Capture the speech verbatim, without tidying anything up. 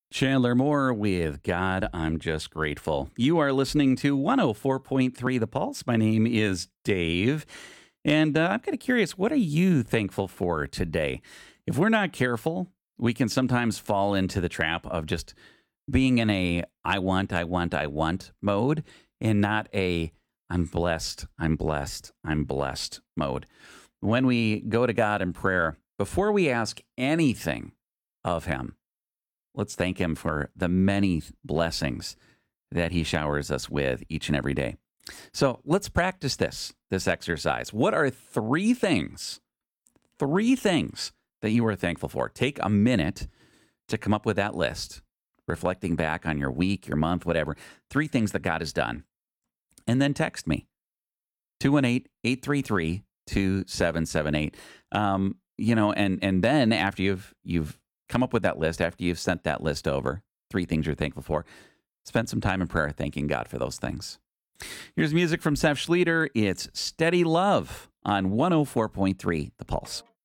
Chandler Moore with God, I'm Just Grateful. You are listening to one oh four point three The Pulse. My name is Dave, and uh, I'm kind of curious, what are you thankful for today? If we're not careful, we can sometimes fall into the trap of just being in a I want, I want, I want mode and not a I'm blessed, I'm blessed, I'm blessed mode. When we go to God in prayer, before we ask anything of Him, let's thank Him for the many blessings that He showers us with each and every day. So let's practice this, this exercise. What are three things, three things that you are thankful for? Take a minute to come up with that list, reflecting back on your week, your month, whatever. Three things that God has done. And then text me, two one eight, eight three three, two seven seven eight. Um, you know, and and then after you've you've come up with that list, after you've sent that list over, three things you're thankful for, spend some time in prayer thanking God for those things. Here's music from Seth Schleter. It's Steady Love on one oh four point three The Pulse.